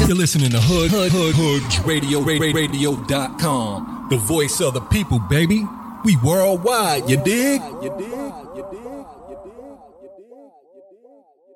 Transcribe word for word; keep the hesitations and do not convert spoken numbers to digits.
You're listening to Hood, Hood, Hood, Hood Radio, Radio dot com. The voice of the people, baby. We worldwide, you dig? You dig? You dig? You dig? You dig?